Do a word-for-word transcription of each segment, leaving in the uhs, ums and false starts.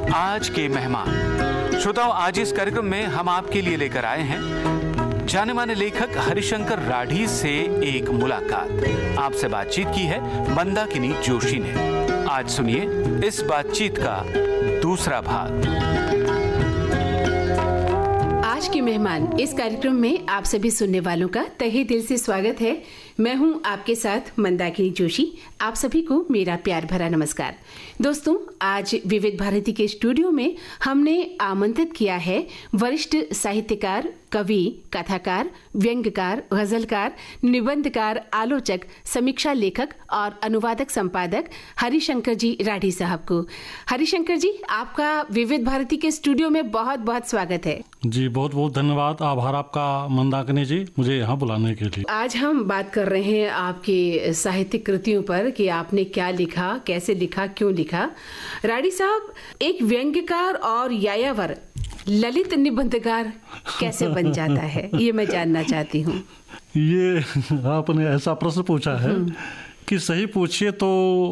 आज के मेहमान। श्रोताओं, आज इस कार्यक्रम में हम आपके लिए लेकर आए हैं जाने माने लेखक हरिशंकर राठी से एक मुलाकात। आपसे बातचीत की है मंदाकिनी जोशी ने। आज सुनिए इस बातचीत का दूसरा भाग। आज के मेहमान इस कार्यक्रम में आप सभी सुनने वालों का तहे दिल से स्वागत है। मैं हूं आपके साथ मंदाकिनी जोशी। आप सभी को मेरा प्यार भरा नमस्कार। दोस्तों, आज विविध भारती के स्टूडियो में हमने आमंत्रित किया है वरिष्ठ साहित्यकार, कवि, कथाकार, व्यंग्यकार, गजलकार, निबंधकार, आलोचक, समीक्षा लेखक और अनुवादक संपादक हरिशंकर जी राठी साहब को। हरिशंकर जी, आपका विविध भारती के स्टूडियो में बहुत बहुत स्वागत है। जी, बहुत बहुत धन्यवाद। आभार आपका मंदाकिनी जी, मुझे यहाँ बुलाने के लिए। आज हम बात कर रहे हैं आपकी साहित्यिक कृतियों पर कि आपने क्या लिखा, कैसे लिखा, क्यों लिखा। राठी साहब, एक व्यंग्यकार और यायावर ललित निबंधकार कैसे बन जाता है, ये मैं जानना चाहती हूँ। ये आपने ऐसा प्रश्न पूछा है कि सही पूछिए तो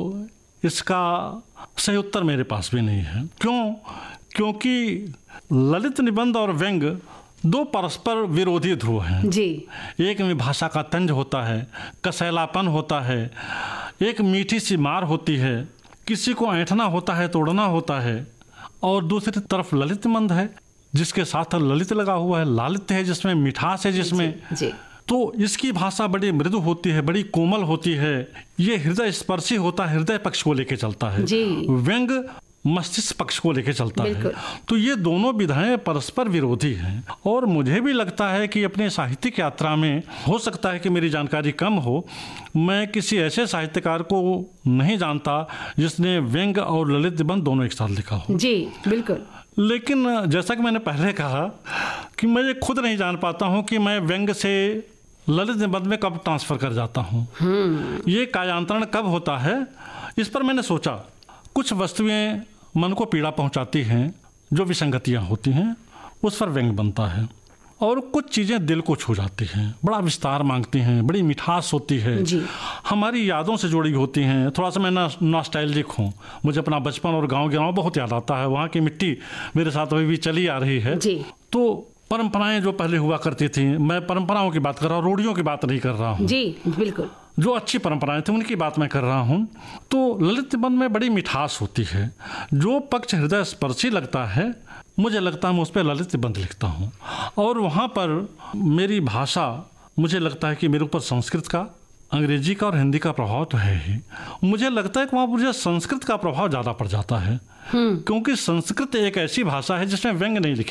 इसका सही उत्तर मेरे पास भी नहीं है। क्यों? क्योंकि ललित निबंध और व्यंग्य दो परस्पर विरोधी ध्रुव हैं जी। एक में भाषा का तंज होता है, कसैलापन होता है, एक मीठी सी मार होती है, किसी को ऐंठना होता है, तोड़ना होता है, और दूसरी तरफ ललित निबंध है जिसके साथ ललित लगा हुआ है, लालित्य है जिसमें मिठास है, जिसमें जी, जी। तो इसकी भाषा बड़ी मृदु होती है, बड़ी कोमल होती है। ये हृदय स्पर्शी होता है, हृदय पक्ष को लेके चलता है। व्यंग्य मस्तिष्क पक्ष को लेके चलता है। तो ये दोनों विधाएं परस्पर विरोधी हैं और मुझे भी लगता है कि अपने साहित्यिक यात्रा में, हो सकता है कि मेरी जानकारी कम हो, मैं किसी ऐसे साहित्यकार को नहीं जानता जिसने व्यंग्य और ललित निबंध दोनों एक साथ लिखा हो। जी, बिल्कुल। लेकिन जैसा कि मैंने पहले कहा कि मैं ये खुद नहीं जान पाता हूँ कि मैं व्यंग्य से ललित निबंध में कब ट्रांसफर कर जाता हूँ, ये कायांतरण कब होता है। इस पर मैंने सोचा, कुछ वस्तुएं मन को पीड़ा पहुंचाती हैं, जो विसंगतियां होती हैं, उस पर व्यंग्य बनता है, और कुछ चीज़ें दिल को छू जाती हैं, बड़ा विस्तार मांगती हैं, बड़ी मिठास होती है, हमारी यादों से जुड़ी होती हैं। थोड़ा सा मैं नॉस्टैल्जिक हूँ, मुझे अपना बचपन और गांव गिराव बहुत याद आता है। वहाँ की मिट्टी मेरे साथ अभी भी चली आ रही है। तो परंपराएं जो पहले हुआ करती थी, मैं परंपराओं की बात कर रहा हूँ, रूढ़ियों की बात नहीं कर रहा हूँ। जी, बिल्कुल। जो अच्छी परंपराएं थी उनकी बात मैं कर रहा हूँ। तो ललित निबंध में बड़ी मिठास होती है, जो पक्ष हृदय स्पर्शी लगता है, मुझे लगता है मैं उस पर ललित निबंध लिखता हूँ। और वहाँ पर मेरी भाषा, मुझे लगता है कि मेरे ऊपर संस्कृत का, अंग्रेजी का और हिंदी का प्रभाव तो है ही। मुझे लगता है कि वहाँ मुझे संस्कृत का प्रभाव ज़्यादा पड़ जाता है, क्योंकि संस्कृत एक ऐसी भाषा है जिसमें व्यंग्य नहीं लिखे